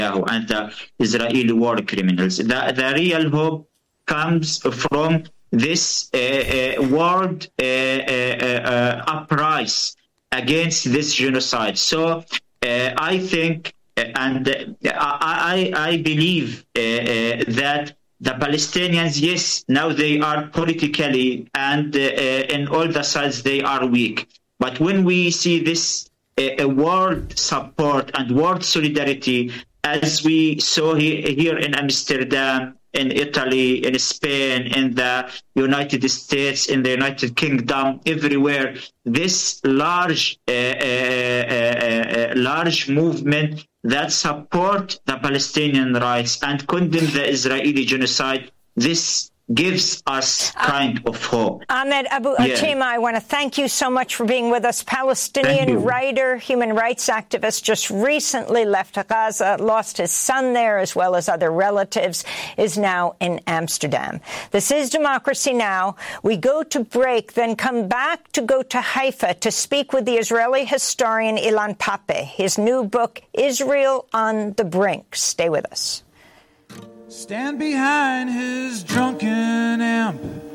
and the Israeli war criminals. The real hope comes from this world uprising against this genocide. So I think and I believe that the Palestinians, yes, now they are politically and in all the sides they are weak. But when we see this world support and world solidarity, as we saw here in Amsterdam, in Italy, in Spain, in the United States, in the United Kingdom, everywhere, this large movement that support the Palestinian rights and condemn the Israeli genocide, this gives us kind of hope. Ahmed Abu-Atima, I want to thank you so much for being with us. Palestinian writer, human rights activist, just recently left Gaza, lost his son there as well as other relatives, is now in Amsterdam. This is Democracy Now! We go to break, then come back to go to Haifa to speak with the Israeli historian Ilan Pappé. His new book, Israel on the Brink. Stay with us. Stand behind his drunken amp.